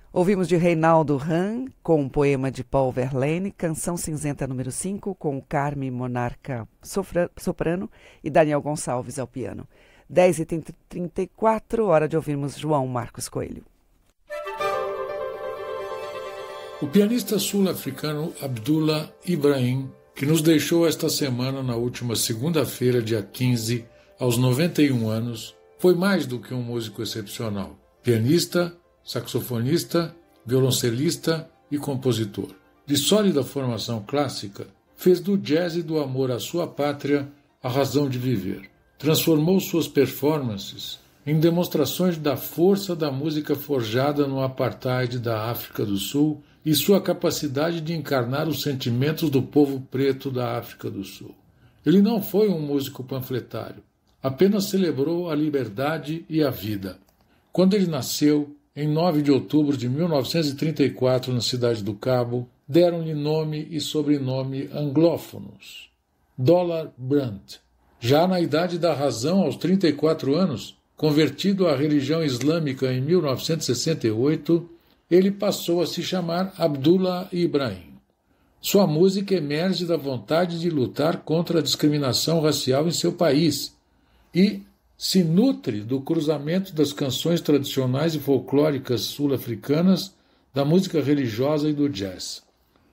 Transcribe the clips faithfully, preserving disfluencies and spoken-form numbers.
Ouvimos de Reinaldo Ram, com um poema de Paul Verlaine, Canção Cinzenta número cinco, com Carme Monarca soprano e Daniel Gonçalves ao piano. dez e trinta e quatro, hora de ouvirmos João Marcos Coelho. O pianista sul-africano Abdullah Ibrahim, que nos deixou esta semana na última segunda-feira, dia quinze, aos noventa e um anos, foi mais do que um músico excepcional. Pianista, saxofonista, violoncelista e compositor. De sólida formação clássica, fez do jazz e do amor à sua pátria a razão de viver. Transformou suas performances em demonstrações da força da música forjada no apartheid da África do Sul e sua capacidade de encarnar os sentimentos do povo preto da África do Sul. Ele não foi um músico panfletário, apenas celebrou a liberdade e a vida. Quando ele nasceu, em nove de outubro de mil novecentos e trinta e quatro, na cidade do Cabo, deram-lhe nome e sobrenome anglófonos, Dollar Brandt. Já na idade da razão, aos trinta e quatro anos, convertido à religião islâmica em mil novecentos e sessenta e oito, ele passou a se chamar Abdullah Ibrahim. Sua música emerge da vontade de lutar contra a discriminação racial em seu país e se nutre do cruzamento das canções tradicionais e folclóricas sul-africanas, da música religiosa e do jazz.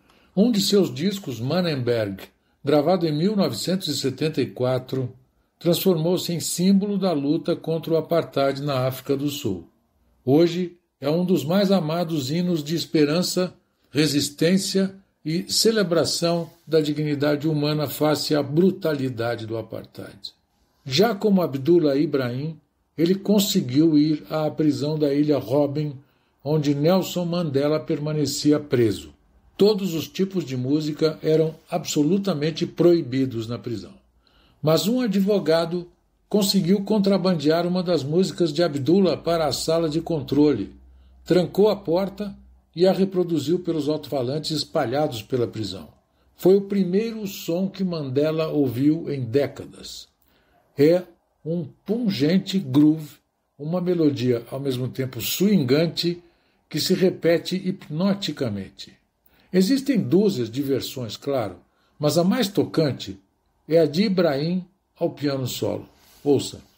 Um de seus discos, Manenberg, gravado em mil novecentos e setenta e quatro, transformou-se em símbolo da luta contra o apartheid na África do Sul. Hoje é um dos mais amados hinos de esperança, resistência e celebração da dignidade humana face à brutalidade do apartheid. Já como Abdullah Ibrahim, ele conseguiu ir à prisão da Ilha Robben, onde Nelson Mandela permanecia preso. Todos os tipos de música eram absolutamente proibidos na prisão. Mas um advogado conseguiu contrabandear uma das músicas de Abdullah para a sala de controle, trancou a porta e a reproduziu pelos alto-falantes espalhados pela prisão. Foi o primeiro som que Mandela ouviu em décadas. É um pungente groove, uma melodia ao mesmo tempo swingante que se repete hipnoticamente. Existem dúzias de versões, claro, mas a mais tocante é a de Ibrahim ao piano solo. Ouça.